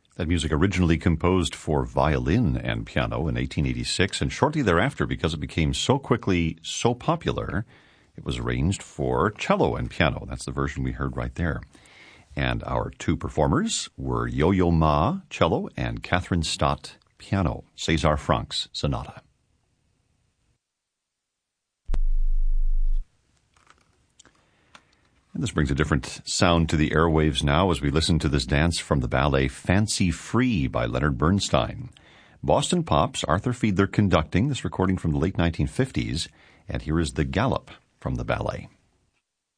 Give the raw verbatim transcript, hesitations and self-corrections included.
That music originally composed for violin and piano in eighteen eighty-six, and shortly thereafter, because it became so quickly so popular, it was arranged for cello and piano. That's the version we heard right there. And our two performers were Yo-Yo Ma, cello, and Catherine Stott, piano. César Franck's Sonata. And this brings a different sound to the airwaves now as we listen to this dance from the ballet Fancy Free by Leonard Bernstein. Boston Pop's Arthur Fiedler conducting this recording from the late nineteen fifties, and here is the Gallop from the ballet.